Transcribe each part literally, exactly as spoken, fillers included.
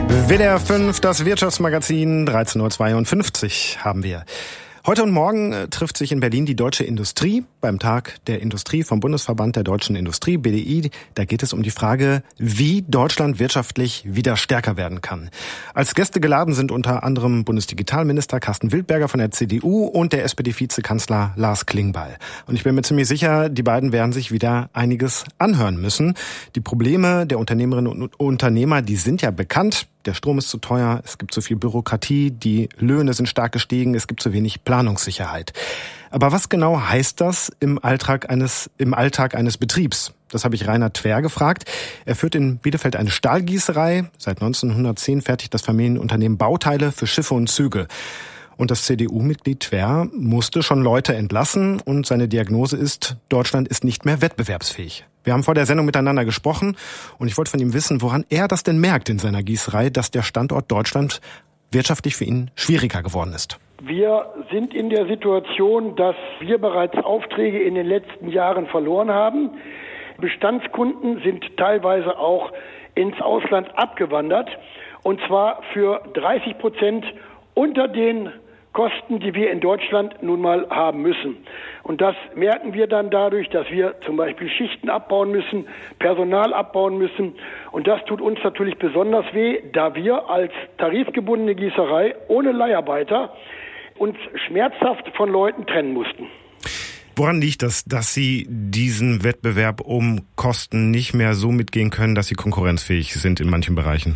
W D R fünf, das Wirtschaftsmagazin, dreizehn Uhr zweiundfünfzig haben wir. Heute und morgen äh, trifft sich in Berlin die deutsche Industrie beim Tag der Industrie vom Bundesverband der deutschen Industrie, B D I. Da geht es um die Frage, wie Deutschland wirtschaftlich wieder stärker werden kann. Als Gäste geladen sind unter anderem Bundesdigitalminister Carsten Wildberger von der C D U und der S P D-Vizekanzler Lars Klingbeil. Und ich bin mir ziemlich sicher, die beiden werden sich wieder einiges anhören müssen. Die Probleme der Unternehmerinnen und Unternehmer, die sind ja bekannt. Der Strom ist zu teuer, es gibt zu viel Bürokratie, die Löhne sind stark gestiegen, es gibt zu wenig Planungssicherheit. Aber was genau heißt das im Alltag eines, im Alltag eines Betriebs? Das habe ich Rainer Twer gefragt. Er führt in Bielefeld eine Stahlgießerei. Seit neunzehnhundertzehn fertigt das Familienunternehmen Bauteile für Schiffe und Züge. Und das C D U-Mitglied Twer musste schon Leute entlassen und seine Diagnose ist, Deutschland ist nicht mehr wettbewerbsfähig. Wir haben vor der Sendung miteinander gesprochen und ich wollte von ihm wissen, woran er das denn merkt in seiner Gießerei, dass der Standort Deutschland wirtschaftlich für ihn schwieriger geworden ist. Wir sind in der Situation, dass wir bereits Aufträge in den letzten Jahren verloren haben. Bestandskunden sind teilweise auch ins Ausland abgewandert und zwar für dreißig Prozent unter den Kosten, die wir in Deutschland nun mal haben müssen. Und das merken wir dann dadurch, dass wir zum Beispiel Schichten abbauen müssen, Personal abbauen müssen. Und das tut uns natürlich besonders weh, da wir als tarifgebundene Gießerei ohne Leiharbeiter uns schmerzhaft von Leuten trennen mussten. Woran liegt das, dass Sie diesen Wettbewerb um Kosten nicht mehr so mitgehen können, dass Sie konkurrenzfähig sind in manchen Bereichen?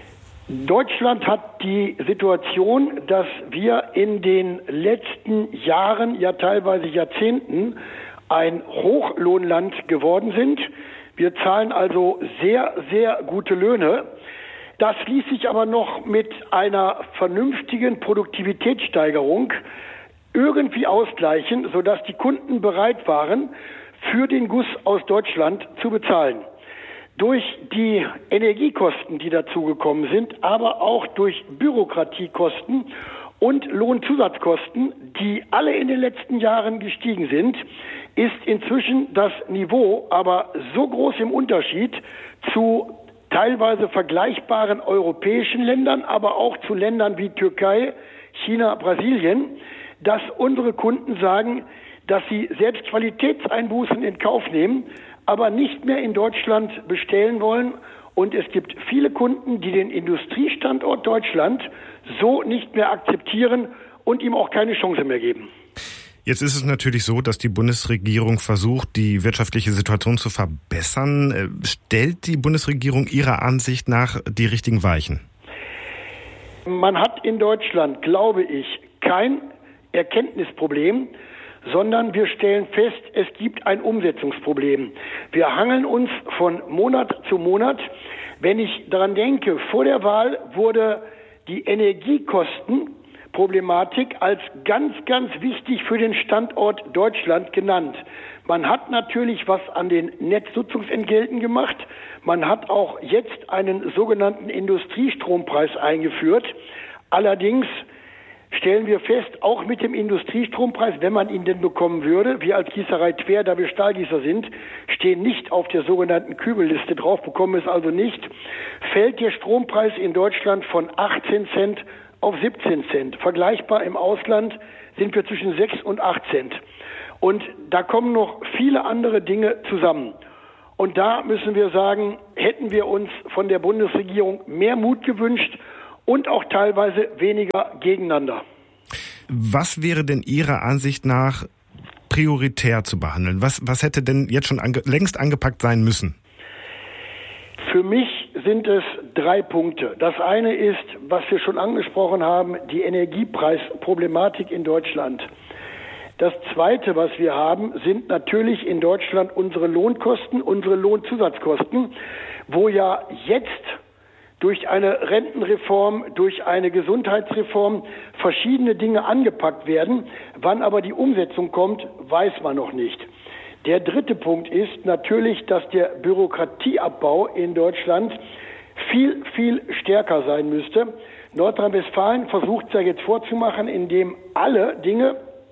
Deutschland hat die Situation, dass wir in den letzten Jahren, ja teilweise Jahrzehnten, ein Hochlohnland geworden sind. Wir zahlen also sehr, sehr gute Löhne. Das ließ sich aber noch mit einer vernünftigen Produktivitätssteigerung irgendwie ausgleichen, sodass die Kunden bereit waren, für den Guss aus Deutschland zu bezahlen. Durch die Energiekosten, die dazugekommen sind, aber auch durch Bürokratiekosten und Lohnzusatzkosten, die alle in den letzten Jahren gestiegen sind, ist inzwischen das Niveau aber so groß im Unterschied zu teilweise vergleichbaren europäischen Ländern, aber auch zu Ländern wie Türkei, China, Brasilien, dass unsere Kunden sagen, dass sie selbst Qualitätseinbußen in Kauf nehmen, aber nicht mehr in Deutschland bestellen wollen. Und es gibt viele Kunden, die den Industriestandort Deutschland so nicht mehr akzeptieren und ihm auch keine Chance mehr geben. Jetzt ist es natürlich so, dass die Bundesregierung versucht, die wirtschaftliche Situation zu verbessern. Stellt die Bundesregierung Ihrer Ansicht nach die richtigen Weichen? Man hat in Deutschland, glaube ich, kein Erkenntnisproblem, sondern wir stellen fest, es gibt ein Umsetzungsproblem. Wir hangeln uns von Monat zu Monat. Wenn ich daran denke, vor der Wahl wurde die Energiekostenproblematik als ganz, ganz wichtig für den Standort Deutschland genannt. Man hat natürlich was an den Netznutzungsentgelten gemacht. Man hat auch jetzt einen sogenannten Industriestrompreis eingeführt. Allerdings stellen wir fest, auch mit dem Industriestrompreis, wenn man ihn denn bekommen würde, wir als Gießerei Twer, da wir Stahlgießer sind, stehen nicht auf der sogenannten Kübelliste drauf, bekommen es also nicht, fällt der Strompreis in Deutschland von achtzehn Cent auf siebzehn Cent. Vergleichbar im Ausland sind wir zwischen sechs und acht Cent. Und da kommen noch viele andere Dinge zusammen. Und da müssen wir sagen, hätten wir uns von der Bundesregierung mehr Mut gewünscht, und auch teilweise weniger gegeneinander. Was wäre denn Ihrer Ansicht nach prioritär zu behandeln? Was, was hätte denn jetzt schon ange, längst angepackt sein müssen? Für mich sind es drei Punkte. Das eine ist, was wir schon angesprochen haben, die Energiepreisproblematik in Deutschland. Das zweite, was wir haben, sind natürlich in Deutschland unsere Lohnkosten, unsere Lohnzusatzkosten, wo ja jetzt durch eine Rentenreform, durch eine Gesundheitsreform verschiedene Dinge angepackt werden. Wann aber die Umsetzung kommt, weiß man noch nicht. Der dritte Punkt ist natürlich, dass der Bürokratieabbau in Deutschland viel, viel stärker sein müsste. Nordrhein-Westfalen versucht es ja jetzt vorzumachen, indem alle Dinge,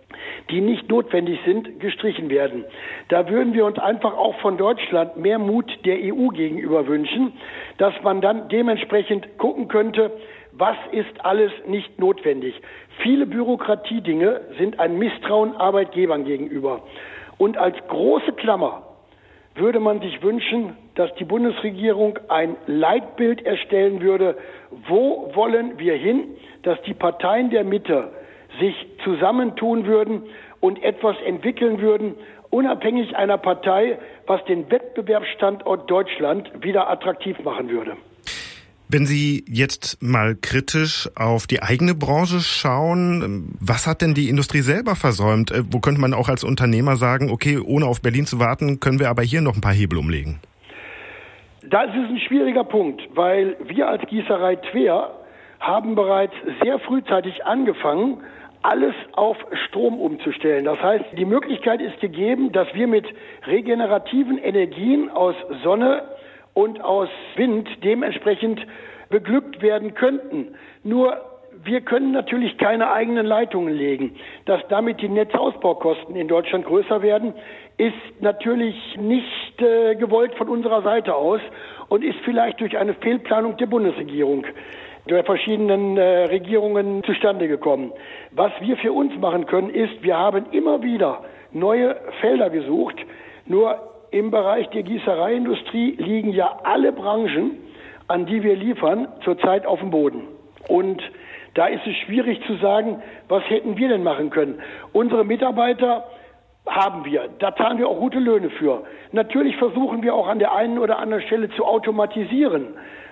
die nicht notwendig sind, gestrichen werden. Da würden wir uns einfach auch von Deutschland mehr Mut der E U gegenüber wünschen, dass man dann dementsprechend gucken könnte, was ist alles nicht notwendig. Viele Bürokratiedinge sind ein Misstrauen Arbeitgebern gegenüber. Und als große Klammer würde man sich wünschen, dass die Bundesregierung ein Leitbild erstellen würde, wo wollen wir hin, dass die Parteien der Mitte sich zusammentun würden und etwas entwickeln würden, unabhängig einer Partei, was den Wettbewerbsstandort Deutschland wieder attraktiv machen würde. Wenn Sie jetzt mal kritisch auf die eigene Branche schauen, was hat denn die Industrie selber versäumt? Wo könnte man auch als Unternehmer sagen, okay, ohne auf Berlin zu warten, können wir aber hier noch ein paar Hebel umlegen? Das ist ein schwieriger Punkt, weil wir als Gießerei Tweer haben bereits sehr frühzeitig angefangen, alles auf Strom umzustellen. Das heißt, die Möglichkeit ist gegeben, dass wir mit regenerativen Energien aus Sonne und aus Wind dementsprechend beglückt werden könnten. Nur wir können natürlich keine eigenen Leitungen legen. Dass damit die Netzausbaukosten in Deutschland größer werden, ist natürlich nicht äh, gewollt von unserer Seite aus und ist vielleicht durch eine Fehlplanung der Bundesregierung, der verschiedenen äh, Regierungen zustande gekommen. Was wir für uns machen können, ist, wir haben immer wieder neue Felder gesucht, nur im Bereich der Gießereiindustrie liegen ja alle Branchen, an die wir liefern, zurzeit auf dem Boden. Und da ist es schwierig zu sagen, was hätten wir denn machen können. Unsere Mitarbeiter haben wir, da zahlen wir auch gute Löhne für. Natürlich versuchen wir auch an der einen oder anderen Stelle zu automatisieren,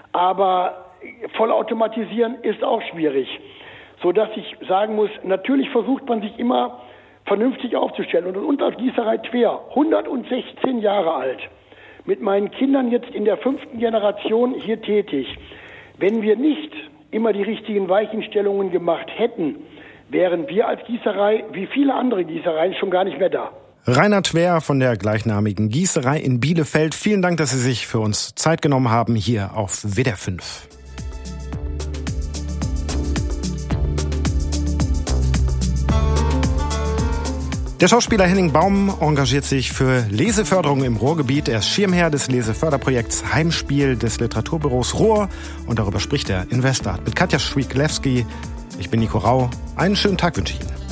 aber vollautomatisieren ist auch schwierig. Sodass ich sagen muss, natürlich versucht man sich immer vernünftig aufzustellen. Und uns als Gießerei Tweer, hundertsechzehn Jahre alt, mit meinen Kindern jetzt in der fünften Generation hier tätig. Wenn wir nicht immer die richtigen Weichenstellungen gemacht hätten, wären wir als Gießerei, wie viele andere Gießereien, schon gar nicht mehr da. Rainer Tweer von der gleichnamigen Gießerei in Bielefeld. Vielen Dank, dass Sie sich für uns Zeit genommen haben hier auf W D R fünf. Der Schauspieler Henning Baum engagiert sich für Leseförderung im Ruhrgebiet. Er ist Schirmherr des Leseförderprojekts Heimspiel des Literaturbüros Ruhr. Und darüber spricht er in Westart mit Katja Schwiglewski. Ich bin Nico Rau. Einen schönen Tag wünsche ich Ihnen.